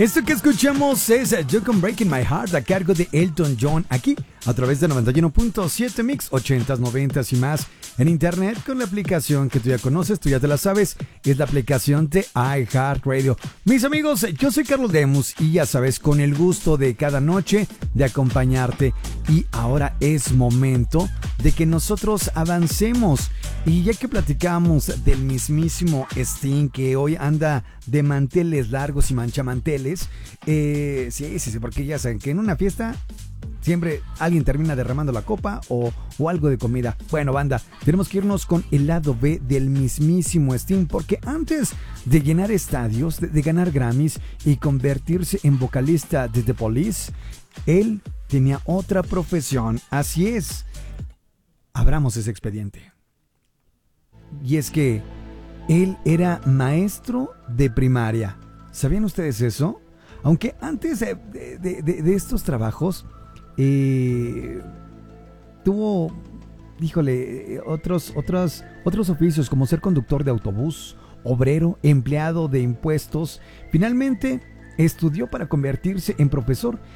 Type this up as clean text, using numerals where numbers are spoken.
Esto que escuchamos es You Can Break in My Heart a cargo de Elton John, aquí a través de 91.7 Mix, 80s, 90s y más en internet con la aplicación que tú ya conoces, tú ya te la sabes, es la aplicación de iHeartRadio. Mis amigos, yo soy Carlos Lemus y ya sabes, con el gusto de cada noche de acompañarte, y ahora es momento de que nosotros avancemos. Y ya que platicamos del mismísimo Sting, que hoy anda de manteles largos y manchamanteles, sí, porque ya saben que en una fiesta siempre alguien termina derramando la copa o algo de comida. Bueno, banda, tenemos que irnos con el lado B del mismísimo Sting, porque antes de llenar estadios, de ganar Grammys y convertirse en vocalista de The Police, él tenía otra profesión. Así es, abramos ese expediente. Y es que él era maestro de primaria. ¿Sabían ustedes eso? Aunque antes de estos trabajos tuvo, otros oficios, como ser conductor de autobús, obrero, empleado de impuestos. Finalmente estudió para convertirse en profesor